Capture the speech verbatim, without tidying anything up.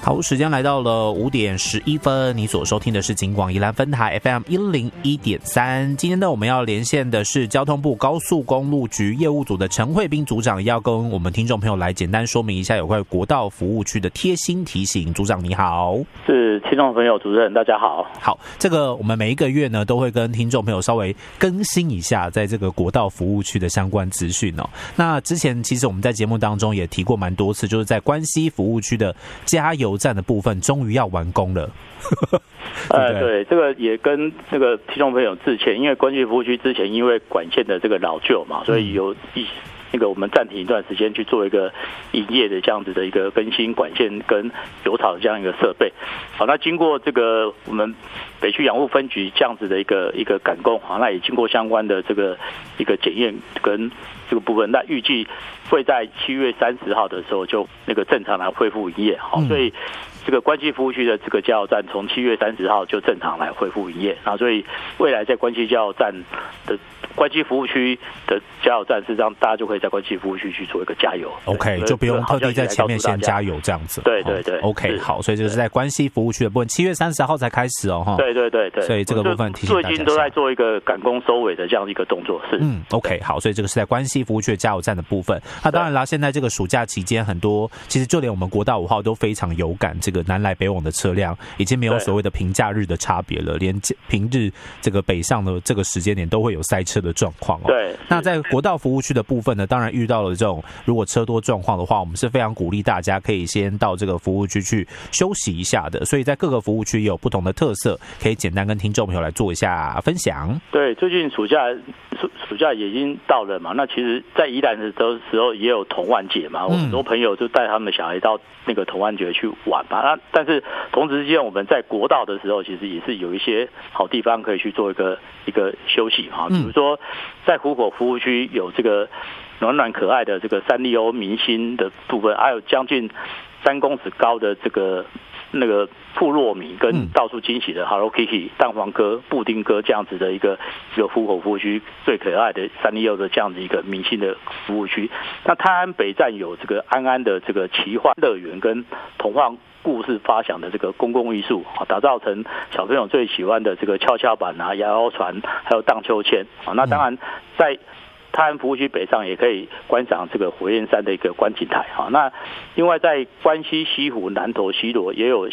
好，时间来到了五点十一分，你所收听的是警广宜兰分台 F M 一零一点三。今天呢，我们要连线的是交通部高速公路局业务组的陈慧彬组长，要跟我们听众朋友来简单说明一下有关国道服务区的贴心提醒。组长你好。 是听众朋友，主持人大家好。 好，这个我们每一个月呢，都会跟听众朋友稍微更新一下在这个国道服务区的相关资讯哦。那之前其实我们在节目当中也提过蛮多次，就是在关西服务区的加油站的部分终于要完工了。 呃，对，这个也跟这个听众朋友致歉，因为关西服务区之前因为管线的这个老旧嘛，所以有一那个我们暂停一段时间去做一个营业的这样子的一个更新管线跟油槽的这样一个设备。好，那经过这个我们北区养护分局这样子的一个一个赶工，好，那也经过相关的这个一个检验跟这个部分，那预计会在七月三十号的时候就那个正常来恢复营业。好，所以这个关西服务区的这个加油站从七月三十号就正常来恢复营业，啊，所以未来在关西加油站的关西服务区的加油站，事实上大家就可以在关西服务区去做一个加油。 OK， 就不用特地在前面先加油这样子。 对对对。 OK， 好，所以就是在关西服务区的部分，七月三十号才开始哦，哈。 对对对对。 所以这个部分提醒大家， 最近都在做一个赶工收尾的这样一个动作。是。 嗯 ，OK， 好，所以这个是在关西服务区的加油站的部分。那当然啦，现在这个暑假期间，很多其实就连我们国道五号都非常有感，这个南来北往的车辆已经没有所谓的平假日的差别了，连平日这个北上的这个时间点都会有塞车的状况哦。 对。 那在国道服务区的部分呢，当然遇到了这种如果车多状况的话，我们是非常鼓励大家可以先到这个服务区去休息一下的。所以在各个服务区也有不同的特色，可以简单跟听众朋友来做一下分享。 对，最近暑假暑暑假也已经到了嘛，那其实在宜兰的时候也有童玩节嘛，我很多朋友就带他们的小孩到那个童玩节去玩嘛。那但是同时之间，我们在国道的时候，其实也是有一些好地方可以去做一个一个休息哈，比如说在湖口服务区有这个暖暖可爱的这个三丽鸥明星的部分，还有将近三公尺高的这个那个富洛米跟到处惊喜的 Hello Kitty、蛋黄哥、布丁哥这样子的一个一个湖口服务区最可爱的三丽鸥的这样子一个明星的服务区。那泰安北站有这个安安的这个奇幻乐园跟童话故事发想的这个公共艺术，打造成小朋友最喜欢的这个跷跷板啊、摇摇船，还有荡秋千。那当然在泰安服务区北上也可以观赏这个火焰山的一个观景台。那另外在关西西湖、南投西螺也有